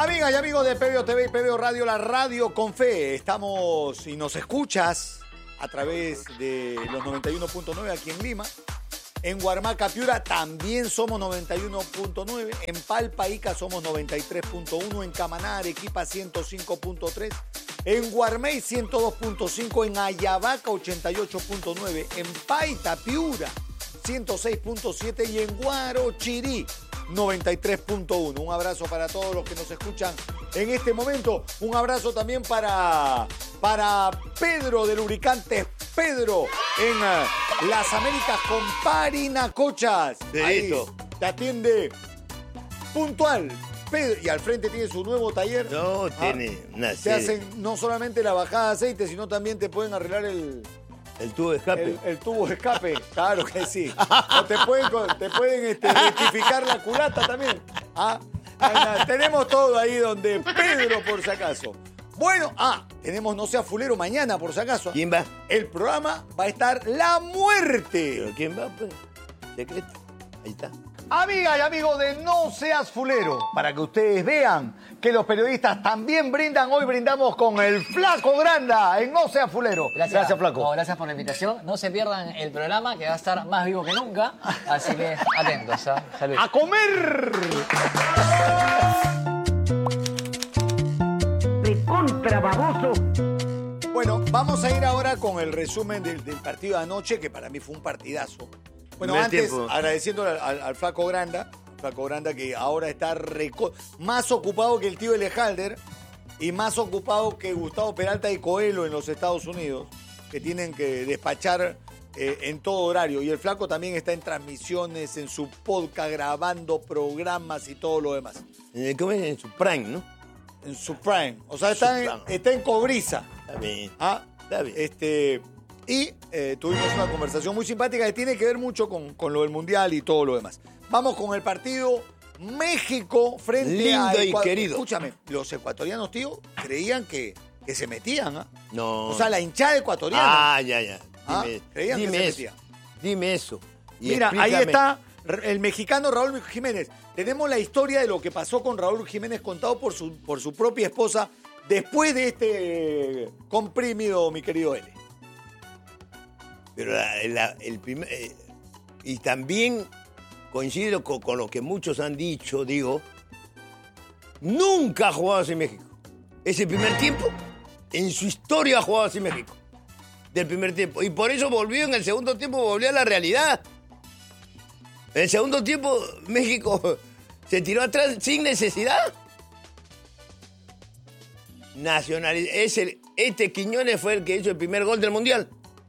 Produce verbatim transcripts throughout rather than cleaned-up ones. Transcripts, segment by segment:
Amigas y amigos de P B O T V y P B O Radio, la radio con fe. Estamos y nos escuchas a través de los noventa y uno punto nueve aquí en Lima. En Huarmaca, Piura también somos noventa y uno punto nueve. En Palpa, Ica somos noventa y tres punto uno. En Camaná, Arequipa ciento cinco punto tres. En Guarmey ciento dos punto cinco. En Ayabaca ochenta y ocho punto nueve. En Paita, Piura ciento seis punto siete. Y en Guarochirí noventa y tres punto uno. Un abrazo para todos los que nos escuchan en este momento. Un abrazo también para, para Pedro de Lubricantes Pedro en uh, Las Américas con Parinacochas. Ahí te atiende puntual Pedro. Y al frente tiene su nuevo taller. No, tiene ah, una Te serie. hacen no solamente la bajada de aceite, sino también te pueden arreglar el... El tubo de escape. El, el tubo de escape, claro que sí. O te pueden, te pueden este, rectificar la culata también. ¿Ah? Nada, tenemos todo ahí donde Pedro, por si acaso. Bueno, ah, tenemos No Seas Fulero mañana, por si acaso. ¿Quién va? El programa va a estar La Muerte. ¿Pero quién va, pues? Secreto. Ahí está. Amigas y amigos de No Seas Fulero, para que ustedes vean que los periodistas también brindan, hoy brindamos con el Flaco Granda en No Seas Fulero. Gracias, gracias Flaco. No, gracias por la invitación. No se pierdan el programa que va a estar más vivo que nunca. Así que atentos. ¿eh? Salud. ¡A comer! ¡Recontra baboso! Bueno, vamos a ir ahora con el resumen del, del partido de anoche, que para mí fue un partidazo. Bueno, Primer antes, tiempo. agradeciendo al, al, al Flaco Granda, Flaco Granda que ahora está reco- más ocupado que el tío Elejalder y más ocupado que Gustavo Peralta y Coelho en los Estados Unidos, que tienen que despachar eh, en todo horario. Y el Flaco también está en transmisiones, en su podcast, grabando programas y todo lo demás. En el, ¿cómo es? En su prime, ¿no? En su prime. O sea, está en, está en Cobriza. Está bien. ¿Ah? Está bien. Este, y eh, tuvimos una conversación muy simpática que tiene que ver mucho con, con lo del Mundial y todo lo demás. Vamos con el partido México frente Lindo a y Ecuador. querido. Escúchame, los ecuatorianos, tío, creían que, que se metían, ¿ah? No. O sea, la hinchada ecuatoriana. Ah, ya, ya. Ah, Dime, creían que dime se eso. metía. Dime eso. Y Mira, ahí explícame. está el mexicano Raúl Jiménez. Tenemos la historia de lo que pasó con Raúl Jiménez contado por su, por su propia esposa después de este comprimido, mi querido L. Pero la- la- el primer, eh, y también coincido con, con lo que muchos han dicho, digo, nunca ha jugado así México. Ese primer tiempo, en su historia ha jugado así México. Del primer tiempo. Y por eso volvió en el segundo tiempo, volvió a la realidad. En el segundo tiempo, México se tiró atrás sin necesidad. Nacional, es el, este Quiñones fue el que hizo el primer gol del Mundial.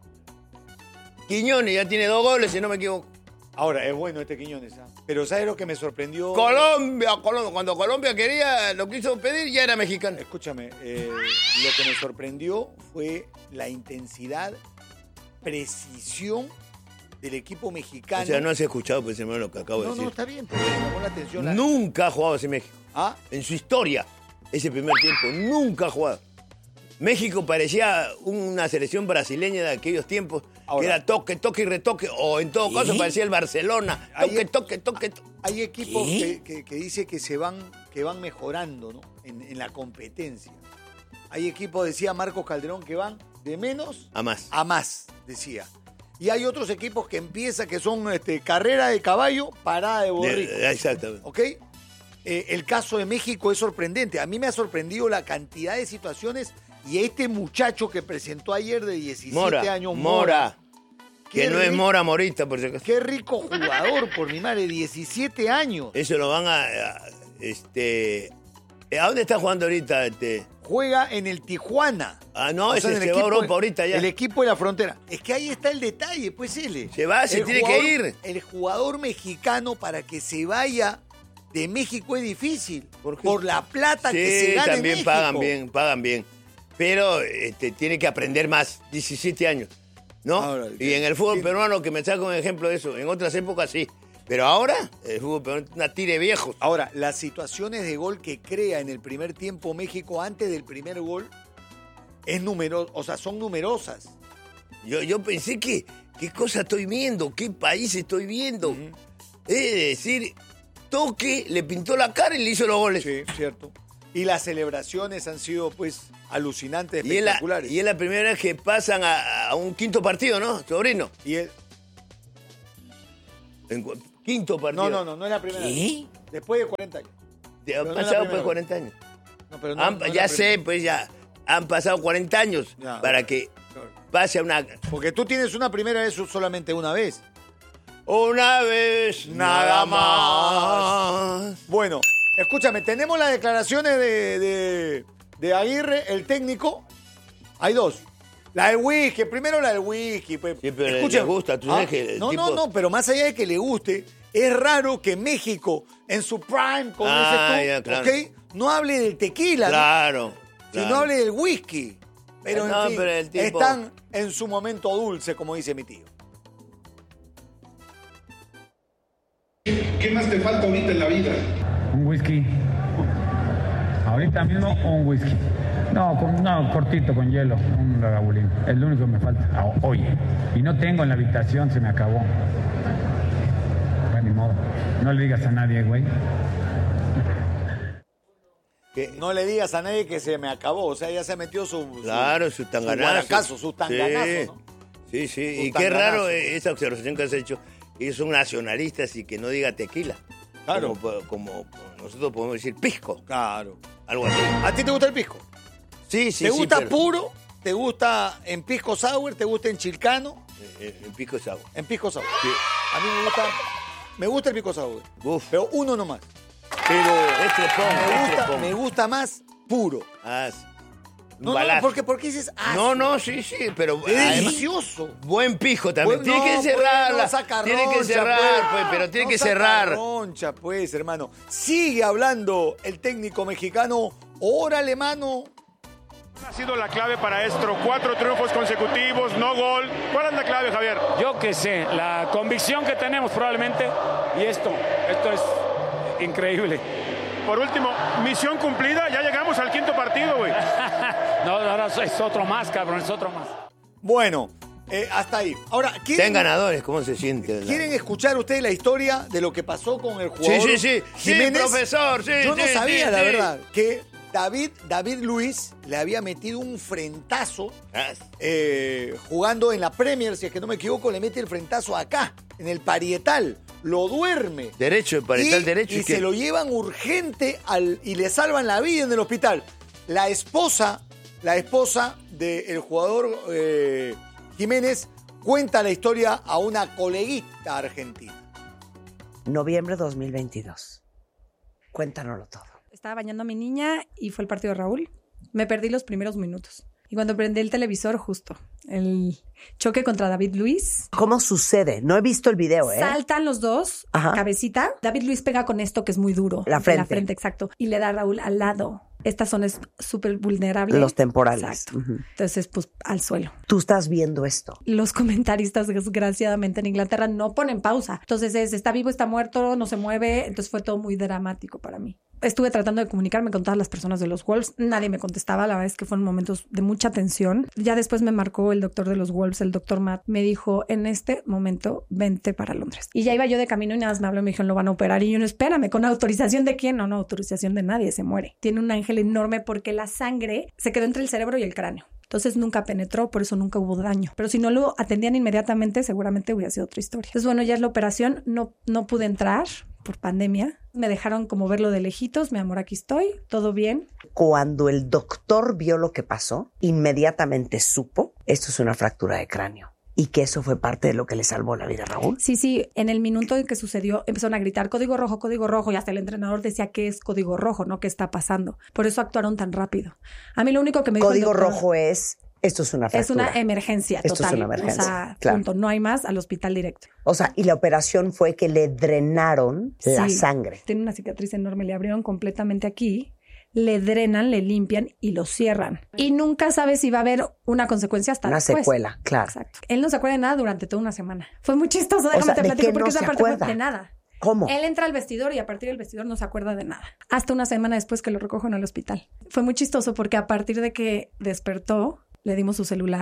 Quiñones ya tiene dos goles, si no me equivoco. Ahora, es bueno este Quiñones, ¿ah? Pero ¿sabes lo que me sorprendió? Colombia, Colombia, cuando Colombia quería, lo quiso pedir, ya era mexicano. Escúchame, eh, lo que me sorprendió fue la intensidad, precisión del equipo mexicano. O sea, no has escuchado, pues, hermano, lo que acabo de no, decir. no, está bien, pero me llamó la atención. la- Nunca ha jugado así México. ¿Ah? En su historia, ese primer tiempo, nunca ha jugado. México parecía una selección brasileña de aquellos tiempos, Ahora. que era toque, toque y retoque, o en todo caso ¿Sí? parecía el Barcelona. Ahí- Toque, toque, toque, toque. Hay equipos ¿Qué? que, que, que dice que se van, que van mejorando, ¿no? En, en la competencia. Hay equipos, decía Marcos Calderón, que van de menos A más. a más, decía. Y hay otros equipos que empiezan, que son este, carrera de caballo, parada de borrico. De- exactamente. ¿Ok? Eh, el caso de México es sorprendente. A mí me ha sorprendido la cantidad de situaciones y este muchacho que presentó ayer de diecisiete Mora, años, Mora, Qué que no es rico. Mora Morita, por si acaso. Qué rico jugador, por mi madre, diecisiete años. Eso lo van a, a- este, ¿a dónde está jugando ahorita? Este? Juega en el Tijuana. Ah, no, O ese sea, en el se va a equipo- Europa ahorita ya. El equipo de la frontera. Es que ahí está el detalle, pues, L. Se va, se El tiene jugador- que ir. El jugador mexicano para que se vaya de México es difícil. ¿Por qué? Por la plata Sí, que se gana en también México. pagan bien, pagan bien. Pero este, tiene que aprender más, diecisiete años, ¿no? Ahora, y en el fútbol sí. peruano, que me saco un ejemplo de eso, en otras épocas sí. Pero ahora, el fútbol peruano es una tire viejo. Ahora, las situaciones de gol que crea en el primer tiempo México antes del primer gol es numero, o sea, son numerosas. Yo, yo pensé que, ¿qué cosa estoy viendo? ¿Qué país estoy viendo? Ujú. Es decir, Toque le pintó la cara y le hizo los goles. Sí, cierto. y las celebraciones han sido pues alucinantes, Y es, la, espectaculares. y es la primera vez que pasan a, a un quinto partido, ¿no, sobrino? Y el- En cu- quinto partido. No, no, no, no es la primera ¿Qué? vez. Después de cuarenta años. De- Han Pero no es la pasado primera pues vez. cuarenta años. No, pero no- Han- no es ya la sé, primera. pues ya han pasado cuarenta años Ya. para que pase a una... Porque tú tienes una primera vez solamente una vez. Una vez Nada nada más. Bueno, escúchame, tenemos las declaraciones de, de, de Aguirre, el técnico. Hay dos. La del whisky, primero la del whisky. Pues. Sí, pero le- Escucha, le gusta, tú sabes ah, que el No, tipo- no, no, pero más allá de que le guste, es raro que México, en su prime, como Ah, dices ya, tú, claro. ¿ok? No hable del tequila, ¿no? Claro. sino claro. hable del whisky. Pero, No, en fin, pero el tipo- están en su momento dulce, como dice mi tío. ¿Qué más te falta ahorita en la vida? Un whisky. Ahorita mismo un whisky. No, con- no, cortito con hielo, un lagavulín. Es lo único que me falta a- hoy. Y no tengo en la habitación, se me acabó. Bueno, ni modo. No le digas a nadie, güey. Que no le digas a nadie que se me acabó. O sea, ya se metió su. su- Claro, su tanganazo. Su guaracazo, su tanganazo, sí, ¿no? Sí, sí. Su Y qué tanganazo. raro eh, esa observación que has hecho. Ellos son nacionalistas y que no diga tequila. Claro. Como, como nosotros podemos decir pisco. Claro. Algo así. ¿A ti te gusta el pisco? Sí, sí, ¿Te sí, gusta pero- puro? ¿Te gusta en pisco sour? ¿Te gusta en chilcano? Eh, eh, pisco es agua. En pisco sour. Sí. A mí me gusta, me gusta el pisco sour. Uf. Pero uno nomás. Pero Este pongo, me, este gusta, pongo. me gusta más puro. Ah, sí. Un No, no, balazo. porque, porque dices, ah, No, no, sí, sí, pero es además, delicioso. buen pisco también. Pues, tiene no, que pues, cerrarla. no saca tiene que roncha, cerrar, pues. pues, pero tiene No que saca cerrar. roncha, pues, hermano. Sigue hablando el técnico mexicano. Órale, mano. Ha sido la clave para esto, cuatro triunfos consecutivos, no gol. ¿Cuál es la clave, Javier? Yo qué sé, la convicción que tenemos probablemente, y esto, esto es increíble. Por último, misión cumplida, ya llegamos al quinto partido, güey. No, ahora es otro más, cabrón, es otro más. Bueno, eh, hasta ahí. Ahora, ¿quieren, Sean ganadores, ¿cómo se siente? ¿quieren escuchar ustedes la historia de lo que pasó con el jugador Sí, sí, sí. Sí, Jiménez? profesor, sí, Yo no sí, sabía, sí, la sí. verdad, que David, David Luiz le había metido un frentazo Ah, eh, jugando en la Premier, si es que no me equivoco, le mete el frentazo acá, en el parietal, lo duerme. Derecho, el y, parietal derecho. y se lo llevan urgente al, y le salvan la vida en el hospital. La esposa, la esposa del jugador eh, Jiménez cuenta la historia a una coleguita argentina. Noviembre dos mil veintidós. Cuéntanoslo todo. Estaba bañando a mi niña y fue el partido de Raúl. Me perdí los primeros minutos. Y cuando prendí el televisor, justo, el choque contra David Luiz. ¿Cómo sucede? No he visto el video, ¿eh? Saltan los dos, Ajá. cabecita. David Luiz pega con esto que es muy duro. La de frente. La frente, exacto. Y le da a Raúl al lado. Esta zona es súper vulnerable. Los temporales. Exacto. Ujú. Entonces, pues, al suelo. Tú estás viendo esto. Los comentaristas, desgraciadamente, en Inglaterra no ponen pausa. Entonces es, está vivo, está muerto, no se mueve. Entonces fue todo muy dramático para mí. Estuve tratando de comunicarme con todas las personas de los Wolves. Nadie me contestaba. La verdad es que fueron momentos de mucha tensión. Ya después me marcó el doctor de los Wolves, el doctor Matt. Me dijo, en este momento, vente para Londres. Y ya iba yo de camino y nada más me habló y me dijeron, lo van a operar. Y yo, no, espérame, ¿con autorización de quién? No, no, autorización de nadie, se muere. Tiene un ángel enorme porque la sangre se quedó entre el cerebro y el cráneo. Entonces nunca penetró, por eso nunca hubo daño. Pero si no lo atendían inmediatamente, seguramente hubiera sido otra historia. Entonces, bueno, ya es la operación. No, no pude entrar por pandemia. Me dejaron como verlo de lejitos. Mi amor, aquí estoy. Todo bien. Cuando el doctor vio lo que pasó, inmediatamente supo, esto es una fractura de cráneo. Y que eso fue parte de lo que le salvó la vida a Raúl. Sí, sí, en el minuto en que sucedió empezaron a gritar código rojo, código rojo y hasta el entrenador decía que es código rojo, no qué está pasando. Por eso actuaron tan rápido. A mí lo único que me dijo Código el doctor, rojo es, esto es una es fractura. una emergencia Esto total. es una emergencia, O sea, claro. punto, no hay más, al hospital directo. O sea, y la operación fue que le drenaron la Sí, sangre. Tiene una cicatriz enorme, le abrieron completamente aquí, le drenan, le limpian y lo cierran. Y nunca sabes si va a haber una consecuencia hasta Una después. secuela, claro. Exacto. Él no se acuerda de nada durante toda una semana. Fue muy chistoso, déjame sea, te ¿de platico qué porque no esa se parte fue acuerda? de nada. ¿Cómo? Él entra al vestidor y a partir del vestidor no se acuerda de nada. Hasta una semana después que lo recogen al hospital. Fue muy chistoso porque a partir de que despertó, le dimos su celular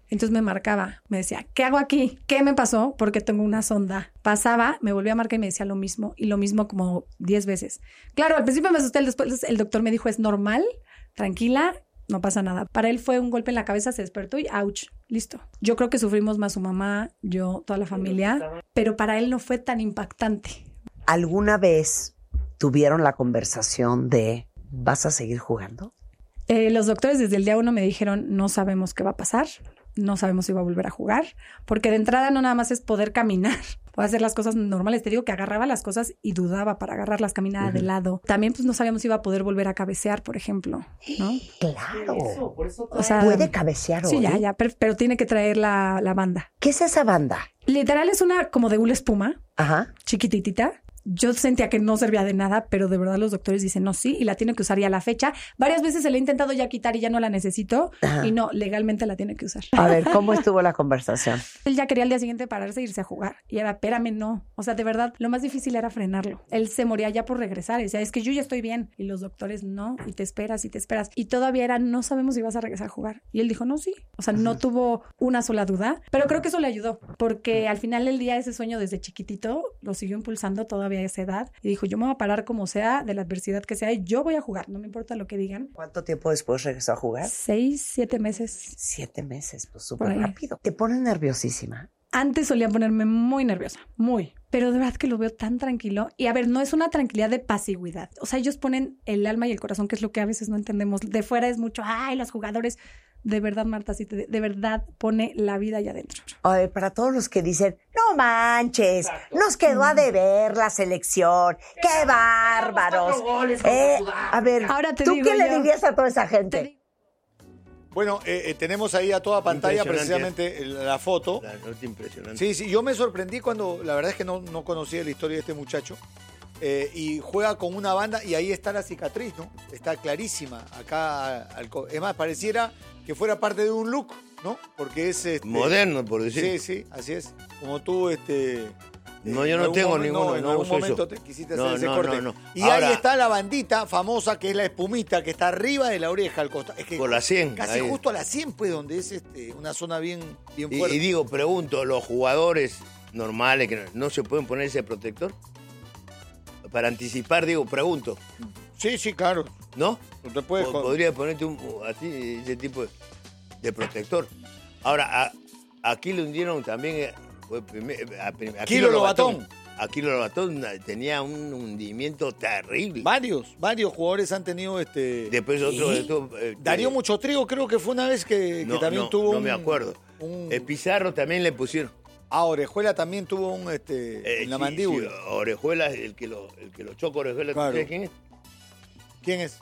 Entonces me marcaba, me decía, ¿qué hago aquí? ¿Qué me pasó? Porque tengo una sonda. Pasaba, me volvía a marcar y me decía lo mismo, y lo mismo como diez veces. Claro, al principio me asusté, después el doctor me dijo, es normal, tranquila, no pasa nada. Para él fue un golpe en la cabeza, se despertó y ouch, listo. Yo creo que sufrimos más su mamá, yo, toda la familia, pero para él no fue tan impactante. ¿Alguna vez tuvieron la conversación de ¿vas a seguir jugando? Eh, los doctores desde el día uno me dijeron, no sabemos qué va a pasar, no sabemos si va a volver a jugar, porque de entrada no nada más es poder caminar, puede hacer las cosas normales. Te digo que agarraba las cosas y dudaba para agarrarlas, caminaba uh-huh. de lado. También pues no sabíamos si iba a poder volver a cabecear, por ejemplo, ¿no? Claro. Por eso, por eso o sea, puede cabecear hoy. Sí, ya, ya, pero, pero tiene que traer la, la banda. ¿Qué es esa banda? Literal es una como de una espuma, Ajá. chiquititita. Yo sentía que no servía de nada, pero de verdad los doctores dicen no, sí, y la tiene que usar ya a la fecha. Varias veces se la he intentado ya quitar y ya no la necesito. Ajá. Y no, legalmente la tiene que usar. A ver, ¿cómo estuvo la conversación? Él ya quería al día siguiente pararse e irse a jugar. Y era, espérame, no. O sea, de verdad, lo más difícil era frenarlo. Él se moría ya por regresar. Y decía, es que yo ya estoy bien. Y los doctores, no, y te esperas, y te esperas. Y todavía era, no sabemos si vas a regresar a jugar. Y él dijo, no, sí. O sea, Ajá. no tuvo una sola duda. Pero creo que eso le ayudó. Porque al final del día ese sueño desde chiquitito lo siguió impulsando todavía a esa edad. Y dijo, yo me voy a parar como sea, de la adversidad que sea, y yo voy a jugar, no me importa lo que digan. ¿Cuánto tiempo después regresó a jugar? Seis, siete meses. Siete meses, pues súper rápido. ¿Te pones nerviosísima? Antes solía ponerme muy nerviosa, muy. Pero de verdad que lo veo tan tranquilo. Y a ver, no es una tranquilidad de pasividad. O sea, ellos ponen el alma y el corazón, que es lo que a veces no entendemos. De fuera es mucho, ay, los jugadores... De verdad, Marta, sí, te, de verdad pone la vida allá adentro. A ver, para todos los que dicen, no manches, nos quedó a deber la selección, qué bárbaros. Eh, a ver, Ahora te ¿tú qué yo, le dirías a toda esa gente? Bueno, eh, eh, tenemos ahí a toda pantalla precisamente la foto. La nota impresionante. Sí, sí, yo me sorprendí cuando, la verdad es que no, no conocía la historia de este muchacho. Eh, y juega con una banda y ahí está la cicatriz, ¿no? Está clarísima. Acá, al, es más, pareciera que fuera parte de un look, ¿no? Porque es... Este, moderno, por decir. Sí, sí, así es. Como tú, este... No, yo no tengo momento, ninguno. No, en no algún uso momento eso. te quisiste no, hacer ese no, corte. No, no. Y Ahora, ahí está la bandita famosa, que es la espumita, que está arriba de la oreja, al costado. Es que por la sien. Casi ahí. Justo a la sien, pues, donde es este, una zona bien, bien fuerte. Y, y digo, pregunto, ¿los jugadores normales que no, no se pueden poner ese protector? Para anticipar, digo, pregunto. Sí, sí, claro. ¿No? No te puedes... Podría ponerte un, así, ese tipo de, de protector. Ahora, a, aquí lo hundieron también... Fue primer, a, a Kilo Lobatón. A Kilo Lobatón tenía un hundimiento terrible. Varios, varios jugadores han tenido este... Después otro... Esto, eh, Darío Mucho Trigo creo que fue una vez que, no, que también no, tuvo No un, me acuerdo. Un... El Pizarro también le pusieron. Ah, Orejuela también tuvo un este eh, en la sí, mandíbula. Sí, Orejuela, el que lo, el que lo choca Orejuela, claro. ¿sabes quién es? ¿Quién es?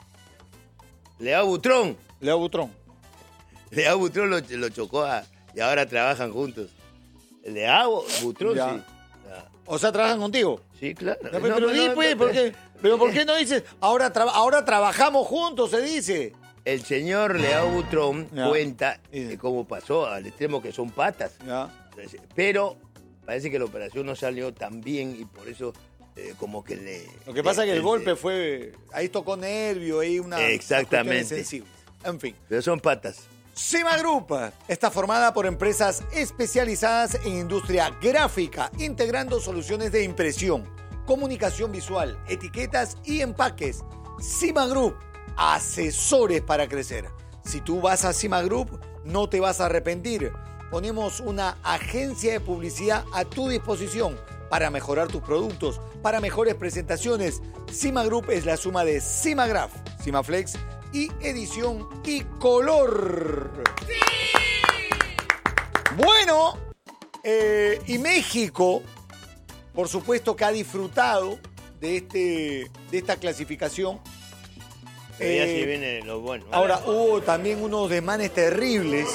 Leao Butrón. Leao Butrón. Leao Butrón lo, lo chocó a, y ahora trabajan juntos. Leao Butrón, ya. sí. Ya. O sea, ¿trabajan contigo? Sí, claro. Ya, pero no, di, no, pues, no, ¿por qué? ¿Pero por qué no dices, ahora, tra ahora trabajamos juntos, se dice? El señor Leao Butrón ya. cuenta eh, cómo pasó al extremo que son patas. Ya. Pero parece que la operación no salió tan bien y por eso eh, como que le... Lo que pasa es eh, que el eh, golpe fue... Ahí tocó nervio, ahí una... Exactamente. En fin. Pero son patas. Cima Group está formada por empresas especializadas en industria gráfica, integrando soluciones de impresión, comunicación visual, etiquetas y empaques. Cima Group, asesores para crecer. Si tú vas a Cima Group, no te vas a arrepentir. Ponemos una agencia de publicidad a tu disposición para mejorar tus productos, para mejores presentaciones. Cima Group es la suma de Cimagraph, Cimaflex y edición y color. ¡Sí! Bueno, eh, y México, por supuesto que ha disfrutado de, este, de esta clasificación. Pero eh, ya sí viene lo bueno. Ahora, hubo también unos desmanes terribles.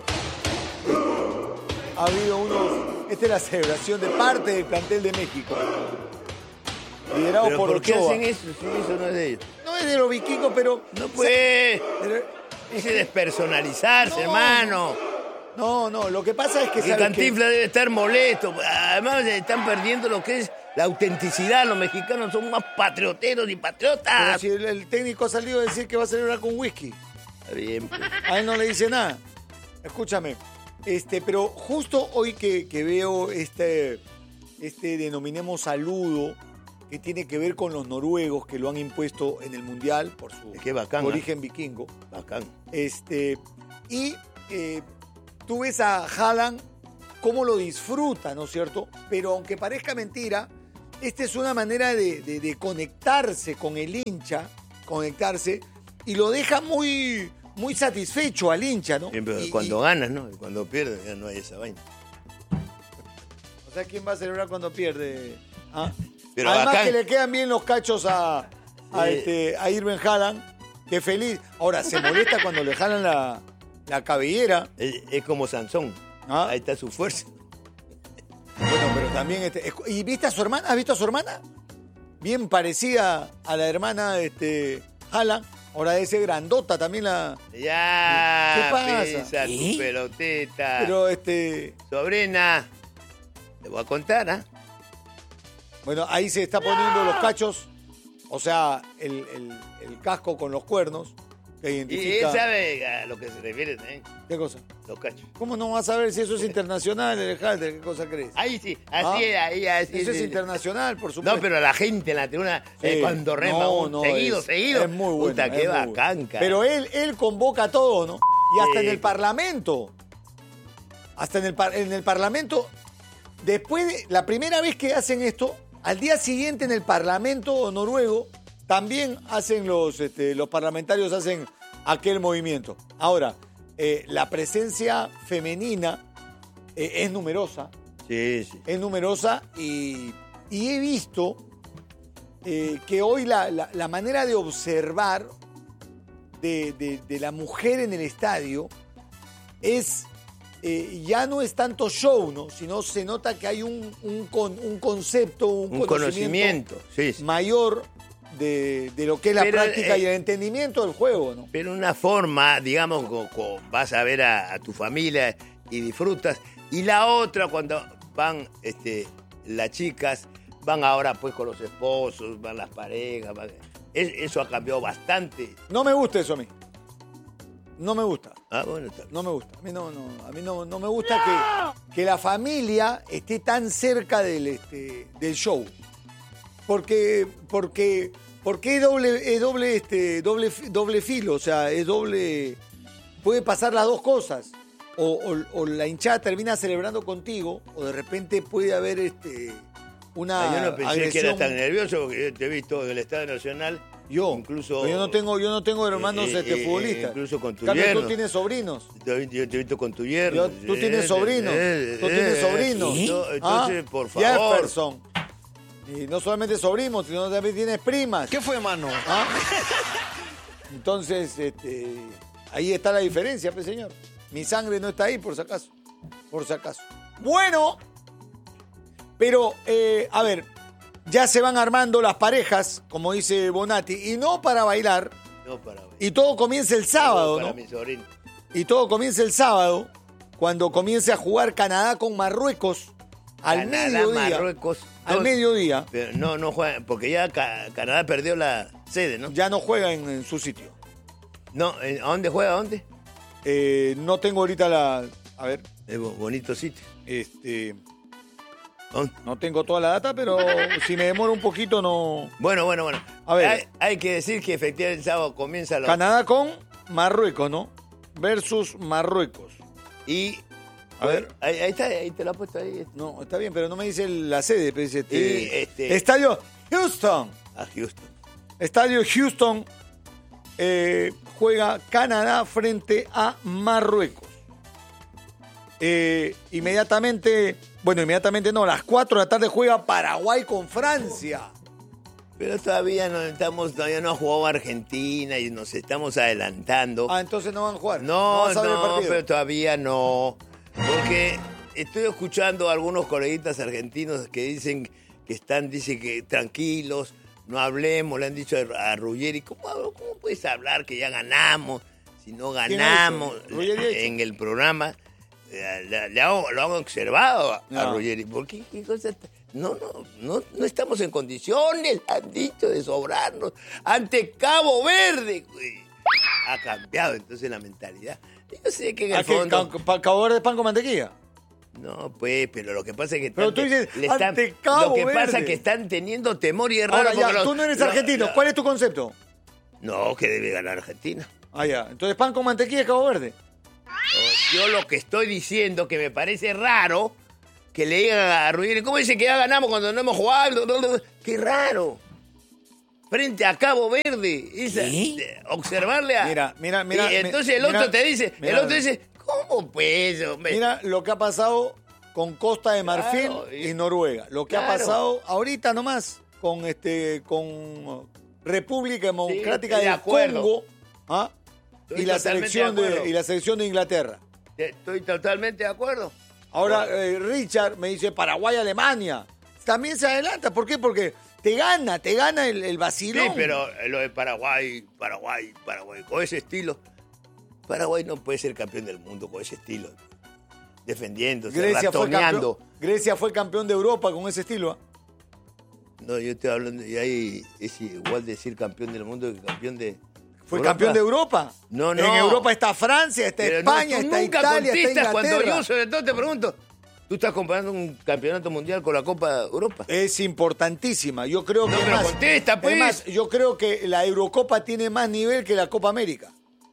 Ha habido unos... Esta es la celebración de parte del plantel de México. Liderado ¿Pero por por qué Ochoa. hacen eso? Si eso no es de ellos. No es de los vikingos, pero... No puede. Ese despersonalizarse, no, hermano. No, no, lo que pasa es que... Que Cantinflas que... debe estar molesto. Además, están perdiendo lo que es la autenticidad. Los mexicanos son más patrioteros y patriotas. Pero si el, el técnico ha salido a decir que va a celebrar con whisky. Está bien. Pues. A él no le dice nada. Escúchame. Este, pero justo hoy que, que veo este, este, denominemos saludo, que tiene que ver con los noruegos que lo han impuesto en el Mundial por su Qué bacán, origen vikingo. Bacán. Este, y eh, tú ves a Haaland cómo lo disfruta, ¿no es cierto? Pero aunque parezca mentira, esta es una manera de, de, de conectarse con el hincha, conectarse, y lo deja muy, muy satisfecho al hincha, ¿no? Bien, pero Y- cuando y- ganas, ¿no? Y cuando pierdes ya no hay esa vaina. O sea, ¿quién va a celebrar cuando pierde? ¿Ah? Pero Además bacán. que le quedan bien los cachos a, a, Sí. este, a Irving Haaland, que feliz. Ahora, se molesta cuando le jalan la, la cabellera. Es, es como Sansón. ¿Ah? Ahí está su fuerza. Bueno, pero también... Este, escu- ¿Y viste a su hermana? ¿Has visto a su hermana? Bien parecida a la hermana este, Haaland. Ahora debe ser grandota también la... Ya, ¿Qué pasa? pisa ¿Eh? tu peloteta. Pero este... Sobrina, te voy a contar, ¿ah? Bueno, ahí se está poniendo los cachos, o sea, el, el- el casco con los cuernos, que Y él identifica... sabe a lo que se refiere también. ¿Qué cosa? Los cachos. ¿Cómo no vas a ver si eso es internacional, el Halter? ¿Qué cosa crees? Ahí sí, así Ah, es, ahí así Eso es sí. internacional, por supuesto. No, pero la gente en la tribuna, eh, Sí. cuando rema, No, un- no, seguido, es- seguido. Es muy bueno. Puta, es qué muy bacán, bueno. cara. Pero él, él convoca todo, ¿no? Y hasta Sí. en el Parlamento. Hasta en el, par- en el Parlamento. Después de la primera vez que hacen esto, al día siguiente en el Parlamento noruego, también hacen los, este, los parlamentarios hacen aquel movimiento. Ahora, eh, la presencia femenina eh, es numerosa. Sí, sí. Es numerosa y, y he visto eh, que hoy la, la- la manera de observar de, de- de la mujer en el estadio es, eh, ya no es tanto show, ¿no? Sino se nota que hay un, un, con- un concepto, un, Un conocimiento, sí, sí. mayor de, de lo que es la Pero, práctica eh, y el entendimiento del juego, ¿no? Pero una forma, digamos, co- co- vas a ver a, a tu familia y disfrutas. Y la otra, cuando van este, las chicas, van ahora pues con los esposos, van las parejas. van- es- eso ha cambiado bastante. No me gusta eso a mí. No me gusta. Ah, bueno, está bien. No me gusta. A mí no, no, a mí no, no me gusta que, que la familia esté tan cerca del, este, del show. Porque, porque, porque es doble, es doble, este, doble, fi- doble filo, o sea, es doble. Puede pasar las dos cosas. O, o- o la hinchada termina celebrando contigo, o de repente puede haber este, una. Ah, yo no pensé que agresión. eras tan nervioso porque yo te he visto en el Estadio Nacional. Yo, incluso, pero yo no tengo, yo no tengo hermanos eh, este, eh, futbolistas. incluso con tu En cambio, yerno. tú tienes sobrinos. Yo, yo te he visto con tu yerno. Yo- tú tienes sobrinos. Tú tienes sobrinos. No, entonces, Ah, por favor. Jefferson. Y no solamente sobrinos, sino también tienes primas. ¿Qué fue, mano? ¿Ah? Entonces, este, ahí está la diferencia, pues, señor. Mi sangre no está ahí, por si acaso. Por si acaso. Bueno, pero, eh, a ver, ya se van armando las parejas, como dice Bonatti, y no para bailar. No para bailar. Y todo comienza el sábado, Para ¿no? mi sobrino. Y todo comienza el sábado, cuando comience a jugar Canadá con Marruecos al Canadá, mediodía. Marruecos. Al dos. mediodía. Pero no, no juegan, porque ya Ca- Canadá perdió la sede, ¿no? Ya no juega en, en su sitio. No, ¿en- ¿a dónde juega? ¿A dónde? Eh, no tengo ahorita la... A ver. Es bo- bonito sitio. Este... ¿Dónde? No tengo toda la data, pero si me demoro un poquito no... Bueno, bueno, bueno. A ver. Hay, hay que decir que efectivamente el sábado comienza la... Canadá con Marruecos, ¿no? Versus Marruecos. Y... A ver. Ahí, ahí está, ahí te lo ha puesto ahí. No, está bien, pero no me dice la sede. Pero dice, este, Y, este- Estadio Houston. A Houston. Estadio Houston eh, juega Canadá frente a Marruecos. Eh, inmediatamente, bueno, inmediatamente no, a las cuatro de la tarde juega Paraguay con Francia. Pero todavía no estamos, todavía no ha jugado Argentina y nos estamos adelantando. Ah, entonces no van a jugar. No, vas a ver el no, partido. pero todavía no. Porque estoy escuchando a algunos coleguitas argentinos que dicen que están, dicen que tranquilos, no hablemos, le han dicho a, a Ruggeri, ¿cómo, ¿cómo puedes hablar que ya ganamos? Si no ¿Quién ha ganamos dicho? ¿Ruggeri ha dicho? en el programa, eh, le- le hago- lo han observado a, a No. Ruggeri. ¿Por qué? ¿Qué cosa t- no, no, no, no estamos en condiciones, han dicho, de sobrarnos ante Cabo Verde. Güey. Ha cambiado entonces la mentalidad. Yo sé que en el ¿A qué? fondo... ¿Ca- pa- ¿Cabo Verde es pan con mantequilla? No, pues, pero lo que pasa es que... Pero están- tú dices, le están- ante Cabo Lo que pasa Verde. es que están teniendo temor y es raro Ahora ya, porque los- tú no eres lo- argentino. lo- ¿Cuál es tu concepto? No, que debe ganar Argentina. Ah, ya. Entonces pan con mantequilla es Cabo Verde. Yo lo que estoy diciendo que me parece raro que le digan a Ruggeri, ¿cómo dice que ya ganamos cuando no hemos jugado? ¡Qué raro! Frente a Cabo Verde. Esa, de- observarle a... Mira, mira, mira. Y entonces el mira, otro te dice, mira, el otro dice, ¿cómo pues, hombre? Mira lo que ha pasado con Costa de Marfil Claro, y- y Noruega. Lo que ha Claro. pasado ahorita nomás con este con República Democrática estoy de del acuerdo. Congo, ¿ah? Estoy y la totalmente selección de de, acuerdo. y la selección de Inglaterra. Estoy totalmente de acuerdo. Ahora eh, Richard me dice Paraguay Alemania. También se adelanta, ¿por qué? Porque te gana, te gana el, el vacilón. Sí, pero lo de Paraguay, Paraguay, Paraguay, con ese estilo. Paraguay no puede ser campeón del mundo con ese estilo. Defendiéndose, Grecia fue, ratoneando. campeón, Grecia fue campeón de Europa con ese estilo. ¿ah? No, yo estoy hablando, y ahí es igual decir campeón del mundo que campeón de... Fue Europa. campeón de Europa. No, no. En Europa está Francia, está Pero no, España, tú está nunca Italia, está contestas cuando Inglaterra. yo sobre todo te pregunto, ¿tú estás comparando un campeonato mundial con la Copa Europa? Es importantísima. Yo creo que No, es pero más, contesta, pues. es más, yo creo que la Eurocopa tiene más nivel que la Copa América.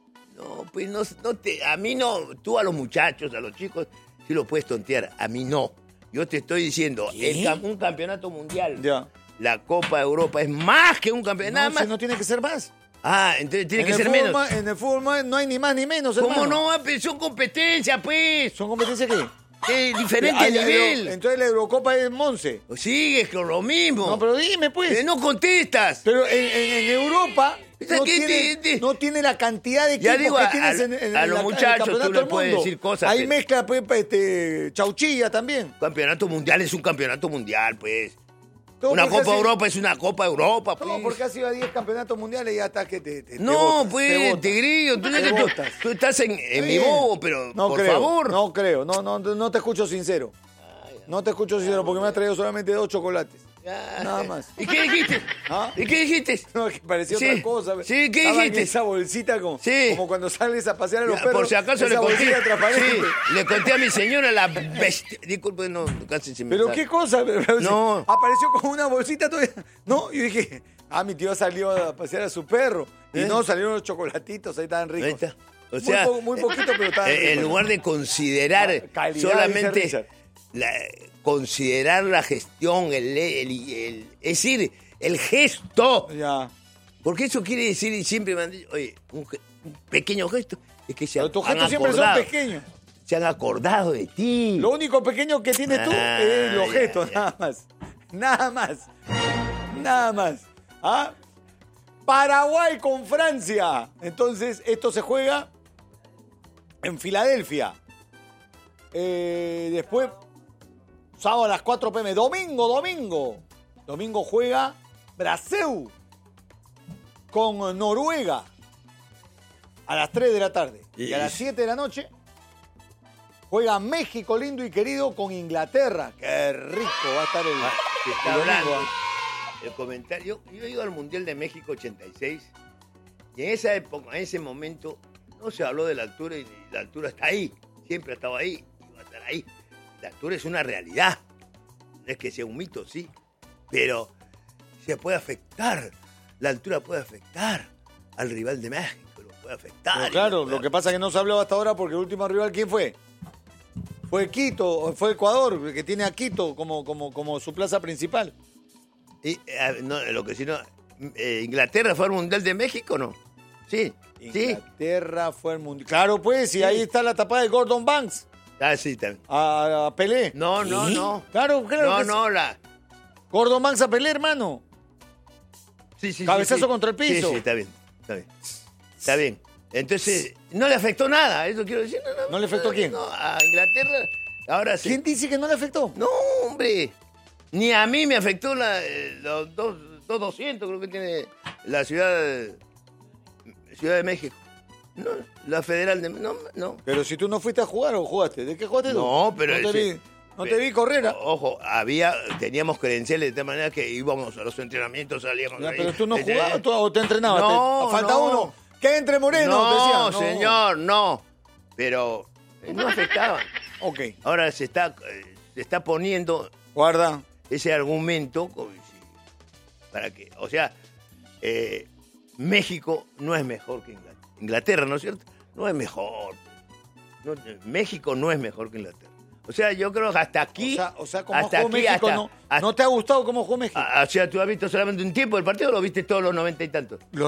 No, pues no, no te, a mí no, tú a los muchachos, a los chicos, sí lo puedes tontear, a mí no. Yo te estoy diciendo, el cam- un campeonato mundial, Ya. la Copa Europa es más que un campeonato, nada No, más. si no tiene que ser más. Ah, entonces tiene En que el ser fútbol menos. ma- En el fútbol ma- no hay ni más ni menos, ¿Cómo hermano. no? Ah, pero son competencias, pues. ¿Son competencias qué? De diferente Ay, la nivel. Euro- entonces la Eurocopa es Monse. O sigues con lo mismo. No, pero dime, pues. Eh, no contestas. Pero en, en- en Europa Esa no que tiene, te- te- no tiene la cantidad de Ya equipos digo, que a- tienes a- en, en- a en los la- en el muchachos tú campeonato le del puedes mundo. decir cosas, Ahí pero- mezcla pues, este, chauchilla también. Campeonato mundial es un campeonato mundial, pues. No, Una porque Copa así- Europa es una Copa Europa, pues. No, porque has ido a diez campeonatos mundiales y ya estás que te, te- te No, botas, te pues, botas. Tigrillo, tú, Te tú- botas. tú estás en, en mi Está bien. bobo, pero No por creo, favor. No creo, no, no, no te escucho sincero. No te escucho sincero porque me has traído solamente dos chocolates. Ya. Nada más. ¿Y qué dijiste? ¿Ah? ¿Y qué dijiste? No, que parecía Sí. otra cosa. Sí, ¿qué Estaba en dijiste? esa bolsita como, Sí. como cuando sales a pasear a los Ya, perros. por si acaso le esa conté. bolsita transparente. Sí, le conté a mi señora la bestia. Disculpe, no, casi se me ¿Pero sale. qué cosa? Pero- No. Apareció con una bolsita todavía. No, yo dije, ah, mi tío salió a pasear a su perro. Y ¿Eh? no, salieron los chocolatitos, ahí estaban ricos. Ahí está. O Muy sea, po- muy poquito, pero estaban eh, en ricos. lugar de considerar Ah, calidad, dice solamente Richard. la- considerar la gestión, el, el- el- es decir, el gesto. Ya. Porque eso quiere decir, y siempre me han dicho, oye, un, ge- un pequeño gesto, es que se Pero han, tus han gestos siempre son acordado, pequeños. se han acordado de ti. Lo único pequeño que tienes tú Ah, es los ya, gestos, ya. nada más. Nada más. Nada más. ¿Ah? Paraguay con Francia. Entonces, esto se juega en Filadelfia. Eh, después, sábado a las cuatro pe eme. Domingo, domingo. Domingo juega Brasil con Noruega a las tres de la tarde. Y a las siete de la noche juega México lindo y querido con Inglaterra. Qué rico va a estar el, Se está el domingo, hablando, ¿ah? el comentario. Yo he ido al Mundial de México ochenta y seis y en esa época, en ese momento, no se habló de la altura y la altura está ahí. Siempre ha estado ahí y va a estar ahí. La altura es una realidad. No es que sea un mito, sí, pero se puede afectar. La altura puede afectar al rival de México, lo puede afectar. Pero y claro, lo puede lo que pasa es que no se habló hasta ahora porque el último rival, ¿quién fue? Fue Quito, fue Ecuador, que tiene a Quito como, como, como su plaza principal. Y, eh, no, lo que sí no, eh, Inglaterra fue al Mundial de México, ¿no? Sí, sí. Inglaterra fue al mundial. Claro, pues, y Sí. ahí está la tapada de Gordon Banks Ah, sí, también. a, a Pelé. No, no, no. Claro, claro. No, que sí. no, la. Gordon Banks a Pelé, hermano. Sí, sí, Cabezazo sí, sí. contra el piso. Sí, sí, está bien. Está bien. Está bien. Entonces, no le afectó nada, eso quiero decir. No, no, ¿No le afectó a quién? No, a Inglaterra. Ahora sí. ¿Quién dice que no le afectó? No, hombre. Ni a mí me afectó la, eh, los dos, dos doscientos, creo que tiene la ciudad de, ciudad de México. No, la federal de. No, no. Pero si tú no fuiste a jugar o jugaste, ¿de qué jugaste tú? No, pero No te sí. vi, no te vi correr. ¿ah? Ojo, había, teníamos credenciales de tal manera que íbamos a los entrenamientos, salíamos. Ya, ahí. pero tú no Este, jugabas tú- o te entrenabas. No, Te- falta no. uno. Que entre Moreno, No, decía. señor, no. pero eh, no afectaban. Ok. Ahora se está, eh, se está poniendo... Guarda. Ese argumento para que, o sea, eh, México no es mejor que Inglaterra. Inglaterra, ¿no es cierto? No es mejor. No, México no es mejor que Inglaterra. O sea, yo creo que hasta aquí... O sea, o sea como hasta jugó aquí, México, hasta, no, hasta, ¿no te ha gustado cómo jugó México? O sea, ¿tú has visto solamente un tiempo del partido o lo viste todos los noventa y tantos? Los